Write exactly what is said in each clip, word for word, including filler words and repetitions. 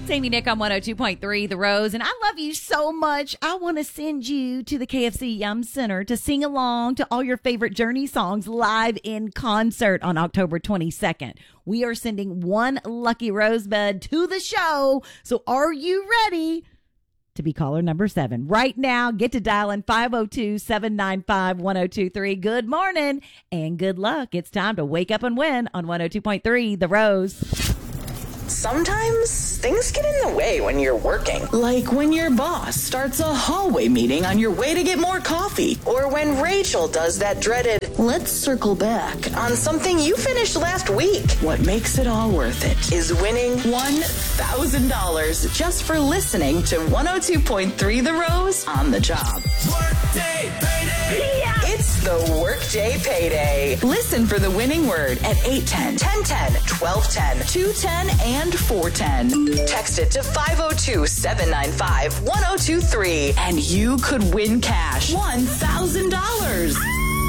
It's Amy Nick on one oh two point three The Rose, and I love you so much. I want to send you to the K F C Yum Center to sing along to all your favorite Journey songs live in concert on October twenty-second. We are sending one lucky rosebud to the show, so are you ready to be caller number seven? Right now, get to dialing five oh two, seven nine five, one oh two three. Good morning and good luck. It's time to wake up and win on one oh two point three The Rose. Sometimes things get in the way when you're working. Like when your boss starts a hallway meeting on your way to get more coffee. Or when Rachel does that dreaded, let's circle back on something you finished last week. What makes it all worth it is winning one thousand dollars just for listening to one oh two point three The Rose on the job. Workday Payday! Yeah. It's the Workday Payday. Listen for the winning word at eight ten, ten ten, twelve ten, two ten, and four ten. Text it to five oh two, seven nine five, one oh two three. And you could win cash. one thousand dollars.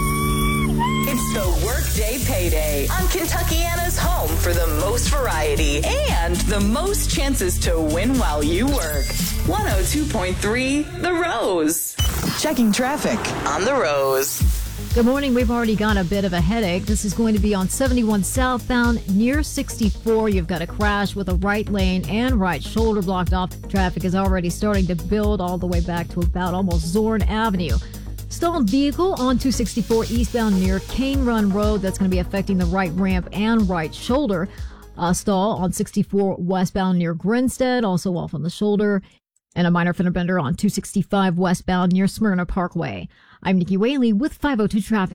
It's the Workday Payday on Kentuckiana's home for the most variety and the most chances to win while you work. one oh two point three The Rose. Checking traffic on The Rose. Good morning. We've already got a bit of a headache. This is going to be on seventy-one southbound near sixty-four. You've got a crash with a right lane and right shoulder blocked off. Traffic is already starting to build all the way back to about almost Zorn Avenue. Stalled vehicle on two sixty-four eastbound near Cane Run Road. That's going to be affecting the right ramp and right shoulder. Uh, stall on sixty-four westbound near Grinstead, also off on the shoulder. And a minor fender bender on two sixty-five westbound near Smyrna Parkway. I'm Nikki Whaley with five oh two Traffic.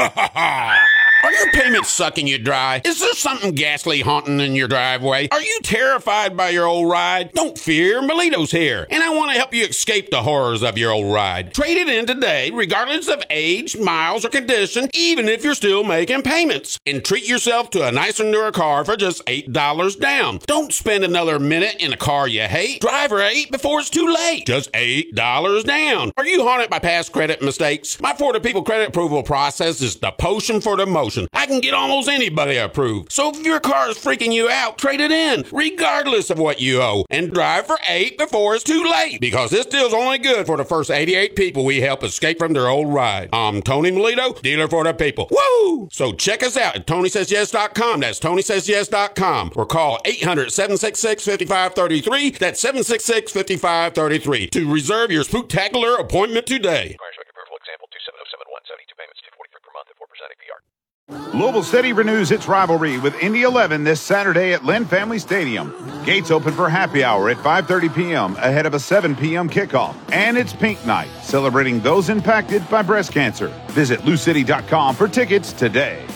Are your payments sucking you dry? Is there something ghastly haunting in your driveway? Are you terrified by your old ride? Don't fear, Melito's here, and I want to help you escape the horrors of your old ride. Trade it in today, regardless of age, miles, or condition, even if you're still making payments. And treat yourself to a nicer, newer car for just eight dollars down. Don't spend another minute in a car you hate. Drive right before it's too late. Just eight dollars down. Are you haunted by past credit mistakes? My Florida People credit approval process is the potion for the motion. I can get almost anybody approved. So if your car is freaking you out, trade it in, regardless of what you owe, and drive for eight before it's too late. Because this deal's only good for the first eighty-eight people we help escape from their old ride. I'm Tony Melito, dealer for the people. Woo! So check us out at Tony Says Yes dot com. That's Tony Says Yes dot com. Or call eight hundred, seven six six, five five three three. That's seven six six, five five three three to reserve your spooktacular appointment today. Example two seven oh seven one, seventy-two payments, two forty-three per month at four percent A P R. Louisville City renews its rivalry with Indy eleven this Saturday at Lynn Family Stadium. Gates open for happy hour at five thirty p.m. ahead of a seven p.m. kickoff. And it's Pink Night, celebrating those impacted by breast cancer. Visit lou city dot com for tickets today.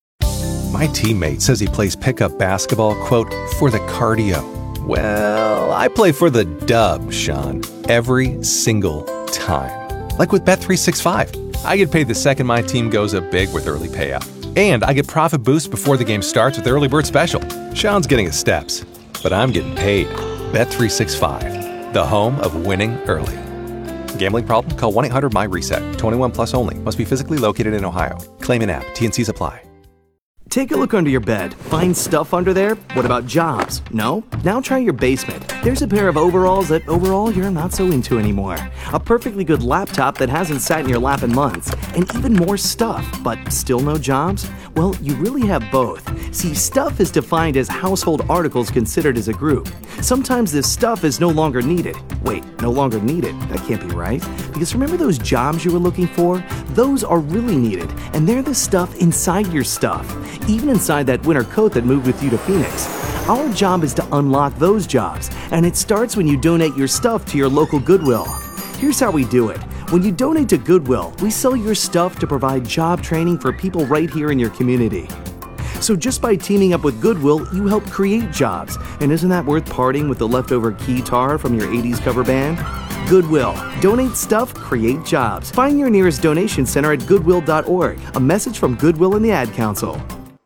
My teammate says he plays pickup basketball, quote, for the cardio. Well, I play for the dub, Sean, every single time. Like with Bet three sixty-five. I get paid the second my team goes up big with early payout. And I get profit boosts before the game starts with Early Bird Special. Sean's getting his steps, but I'm getting paid. Bet three sixty-five, the home of winning early. Gambling problem? Call one eight hundred my reset. twenty-one plus only. Must be physically located in Ohio. Claim an app. T N Cs apply. Take a look under your bed. Find stuff under there? What about jobs? No? Now try your basement. There's a pair of overalls that overall you're not so into anymore. A perfectly good laptop that hasn't sat in your lap in months. And even more stuff, but still no jobs? Well, you really have both. See, stuff is defined as household articles considered as a group. Sometimes this stuff is no longer needed. Wait, no longer needed? That can't be right. Because remember those jobs you were looking for? Those are really needed, and they're the stuff inside your stuff. Even inside that winter coat that moved with you to Phoenix. Our job is to unlock those jobs, and it starts when you donate your stuff to your local Goodwill. Here's how we do it. When you donate to Goodwill, we sell your stuff to provide job training for people right here in your community. So just by teaming up with Goodwill, you help create jobs. And isn't that worth parting with the leftover keytar from your eighties cover band? Goodwill. Donate stuff, create jobs. Find your nearest donation center at goodwill dot org. A message from Goodwill and the Ad Council.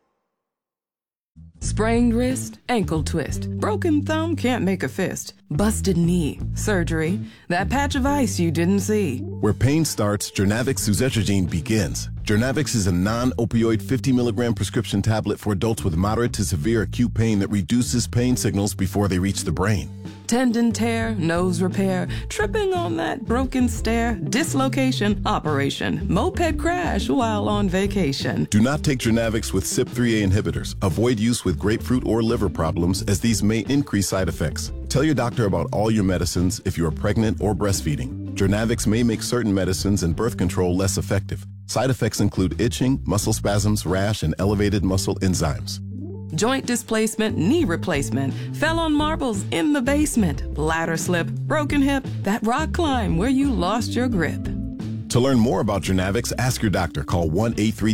Sprained wrist, ankle twist, broken thumb, can't make a fist, busted knee, surgery, that patch of ice you didn't see. Where pain starts, Jernavix suzetrigine begins. Jernavix is a non-opioid fifty milligram prescription tablet for adults with moderate to severe acute pain that reduces pain signals before they reach the brain. tendon tear, nose repair, tripping on that broken stair, dislocation, operation, moped crash while on vacation. Do not take Jernavix with C Y P three A inhibitors. Avoid use with grapefruit or liver problems, as these may increase side effects. Tell your doctor about all your medicines if you are pregnant or breastfeeding. Jernavix may make certain medicines and birth control less effective. Side effects include itching, muscle spasms, rash, and elevated muscle enzymes. Joint displacement, knee replacement, fell on marbles in the basement, ladder slip, broken hip, that rock climb where you lost your grip. To learn more about Jernavix, ask your doctor. Call one eight three